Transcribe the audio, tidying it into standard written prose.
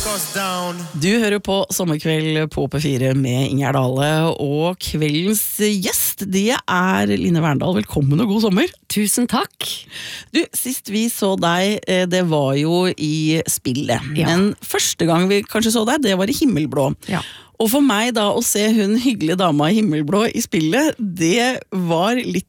Du hører på Sommerkveld på P4 med Ingjerd Dale, og kveldens gjest, det er Line Verndal. Velkommen og god sommer. Tusen takk. Du, sist vi så deg, det var jo i spillet. Ja. Men første gang vi kanskje så deg, det var i Himmelblå. Ja. Og for meg da, å se hun hyggelige dama i Himmelblå i spillet, det var litt